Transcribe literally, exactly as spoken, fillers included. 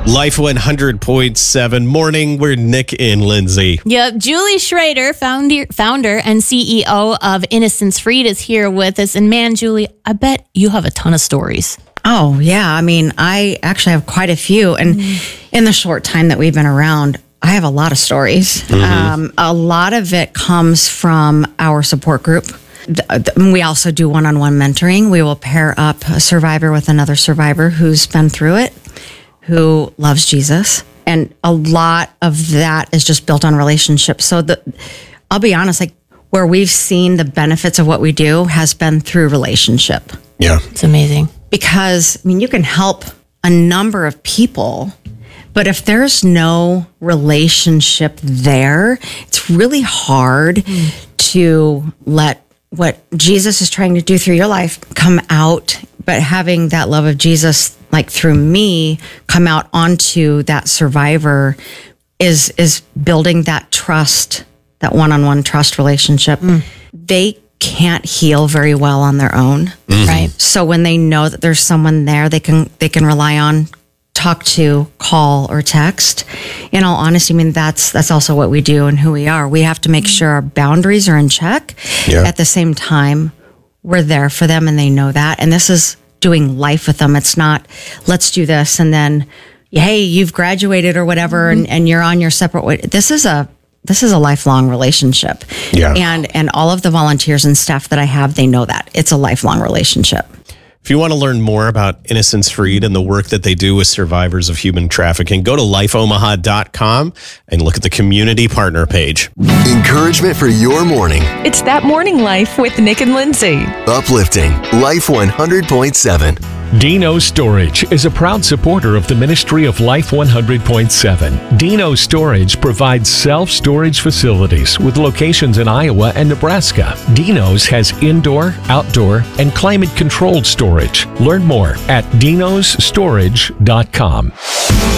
Life one hundred point seven morning. We're Nick and Lindsay. Yep. Julie Schrader, founder, founder and C E O of Innocence Freed, is here with us. And man, Julie, I bet you have a ton of stories. Oh, yeah. I mean, I actually have quite a few. And mm-hmm. in the short time that we've been around, I have a lot of stories. Mm-hmm. Um, a lot of it comes from our support group. We also do one-on-one mentoring. We will pair up a survivor with another survivor who's been through it, who loves Jesus. And a lot of that is just built on relationships. So the, I'll be honest, like where we've seen the benefits of what we do has been through relationship. Yeah. It's amazing. Because, I mean, you can help a number of people, but if there's no relationship there, it's really hard mm. to let what Jesus is trying to do through your life come out, but having that love of Jesus, like through me, come out onto that survivor is is building that trust, that one-on-one trust relationship. Mm. They can't heal very well on their own, mm-hmm. right? So when they know that there's someone there they can they can rely on, talk to, call, or text. In all honesty, I mean, that's that's also what we do and who we are. We have to make sure our boundaries are in check. Yeah. At the same time, we're there for them and they know that. And this is doing life with them. It's not, let's do this and then, hey, you've graduated or whatever, mm-hmm. and, and you're on your separate way. This is a This is a lifelong relationship. Yeah. And and all of the volunteers and staff that I have, they know that. It's a lifelong relationship. If you want to learn more about Innocence Freed and the work that they do with survivors of human trafficking, go to life omaha dot com and look at the community partner page. Encouragement for your morning. It's That Morning Life with Nick and Lindsay. Uplifting Life one hundred point seven. Dino Storage is a proud supporter of the ministry of Life one hundred point seven. Dino Storage provides self-storage facilities with locations in Iowa and Nebraska. Dino's has indoor, outdoor, and climate-controlled storage. Learn more at dinos storage dot com.